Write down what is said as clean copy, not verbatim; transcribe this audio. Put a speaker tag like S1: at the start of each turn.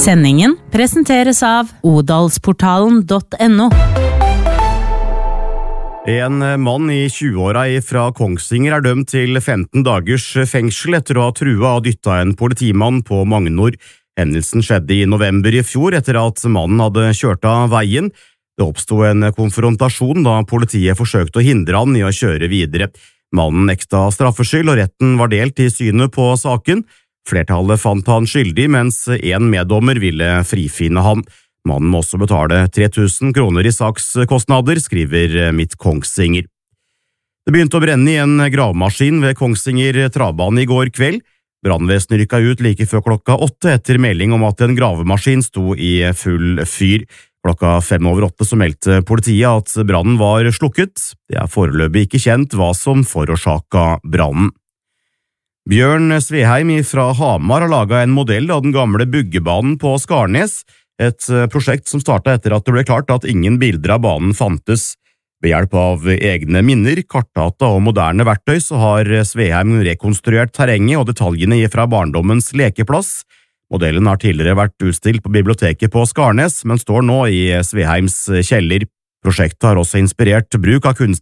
S1: Sendingen presenteres av odalsportalen.no.
S2: En mann i 20-åra fra Kongsvinger dømt til 15 dagers fengsel etter å ha trua og dytta en politimann på Magnor. Hendelsen skjedde i november i fjor etter at mannen hadde kjørt av veien. Det oppstod en konfrontasjon da politiet forsøkte å hindre han i å kjøre videre. Mannen nekta straffskyld, og retten var delt i synet på saken. Flertallet fant han skyldig, mens en meddommer ville frifinne han. Mannen må også betale 3000 kroner i sakskostnader, skriver Midt Kongsvinger. Det begynte å brenne i en gravemaskin ved Kongsvinger travbane i går kveld. Brannvesenet rykket ut like før klokka 8 etter melding om at en gravemaskin sto i full fyr. Klokka 7:05 så meldte politiet at brannen var slukket. Det er foreløpig ikke kjent hva som forårsaket brannen. Bjørn Sveheim fra Hamar har laget en modell av den gamle byggebanen på Skarnes, et prosjekt som startet etter at det ble klart at ingen bilder av banen fantes. Ved hjelp av egne minner, kartdata og moderne verktøy så har Sveheim rekonstruert terrenget og detaljene fra barndommens lekeplass. Modellen har tidligere vært utstilt på biblioteket på Skarnes, men står nå i Sveheims kjeller. Prosjektet har også inspirert bruk av kunstig